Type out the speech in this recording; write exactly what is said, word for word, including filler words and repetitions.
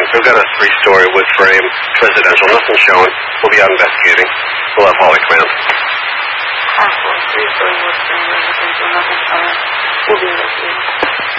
We've got a three-story wood frame, residential, nothing showing. We'll be out investigating. We'll have Holly come in. Half one, three-story wood frame, residential, nothing showing. We'll be investigating.